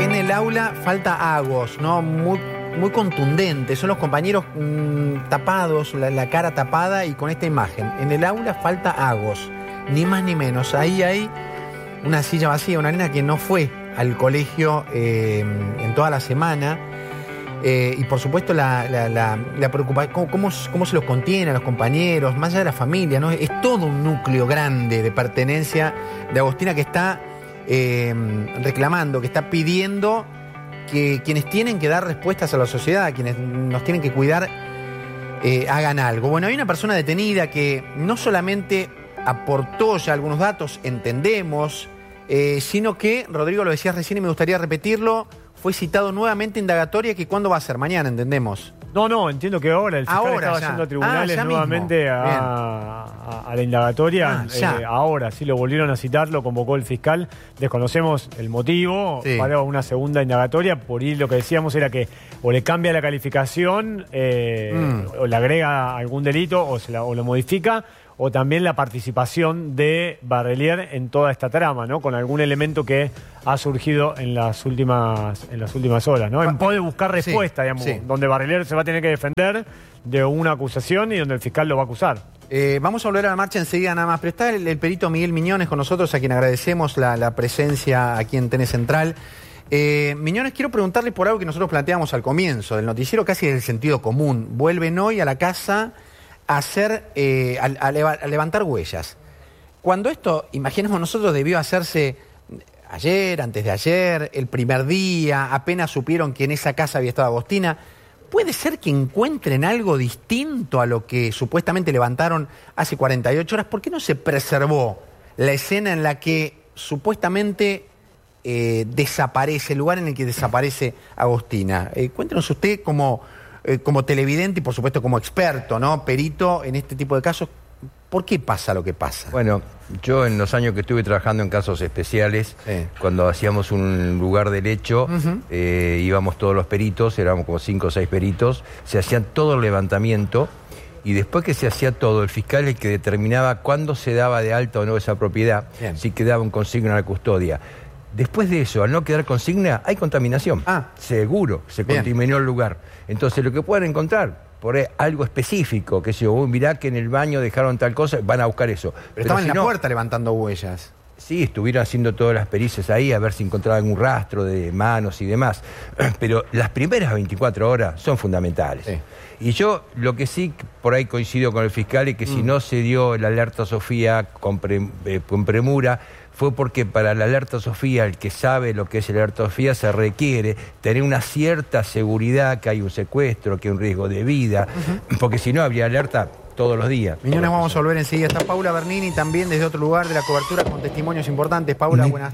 en el aula falta Agos, ¿no? Muy contundente. Son los compañeros tapados, la cara tapada y con esta imagen. En el aula falta Agos, ni más ni menos. Ahí hay una silla vacía, una nena que no fue al colegio en toda la semana. Y por supuesto la preocupación, cómo se los contiene a los compañeros, más allá de la familia, ¿no? Es todo un núcleo grande de pertenencia de Agostina que está reclamando, que está pidiendo que quienes tienen que dar respuestas a la sociedad, quienes nos tienen que cuidar, hagan algo. Bueno, hay una persona detenida que no solamente aportó ya algunos datos, entendemos, sino que, Rodrigo, lo decías recién y me gustaría repetirlo, fue citado nuevamente indagatoria, que ¿cuándo va a ser? Mañana, entendemos. No, entiendo que ahora el fiscal estaba yendo a tribunales nuevamente a la indagatoria. Ahora sí lo volvieron a citar, lo convocó el fiscal. Desconocemos el motivo para una segunda indagatoria. Por ahí lo que decíamos era que o le cambia la calificación, o le agrega algún delito, o lo modifica, o también la participación de Barrelier en toda esta trama, ¿no? Con algún elemento que ha surgido en las últimas horas, ¿no? En pos de buscar respuesta, digamos, donde Barrelier se va a tener que defender de una acusación y donde el fiscal lo va a acusar. Vamos a volver a la marcha enseguida nada más, pero está el perito Miguel Miñones con nosotros, a quien agradecemos la presencia aquí en TN Central. Miñones, quiero preguntarle por algo que nosotros planteamos al comienzo del noticiero, casi del sentido común. Vuelven hoy a la casa a levantar huellas. Cuando esto, imaginemos nosotros, debió hacerse ayer, antes de ayer, el primer día, apenas supieron que en esa casa había estado Agostina, ¿puede ser que encuentren algo distinto a lo que supuestamente levantaron hace 48 horas? ¿Por qué no se preservó la escena en la que supuestamente desaparece, el lugar en el que desaparece Agostina? Cuéntenos usted como televidente y por supuesto como experto, ¿no? Perito en este tipo de casos, ¿por qué pasa lo que pasa? Bueno, yo en los años que estuve trabajando en casos especiales, cuando hacíamos un lugar del hecho, íbamos todos los peritos, éramos como 5 o 6 peritos, se hacían todo el levantamiento y después que se hacía todo, el fiscal es el que determinaba cuándo se daba de alta o no esa propiedad, si quedaba un consigno en la custodia. Después de eso, al no quedar consigna, hay contaminación. Seguro, se contaminó el lugar. Entonces, lo que puedan encontrar, por algo específico, que si mirá que en el baño dejaron tal cosa, van a buscar eso. Pero estaban en la puerta levantando huellas. Sí, estuvieron haciendo todas las pericias ahí, a ver si encontraban algún rastro de manos y demás. Pero las primeras 24 horas son fundamentales. Y yo, lo que sí, por ahí coincido con el fiscal, es que si no se dio el alerta Sofía con premura, fue porque para la alerta Sofía, el que sabe lo que es el alerta Sofía, se requiere tener una cierta seguridad que hay un secuestro, que hay un riesgo de vida, porque si no habría alerta todos los días. Miñones, vamos a volver enseguida. Está Paula Bernini también desde otro lugar de la cobertura con testimonios importantes. Paula, buenas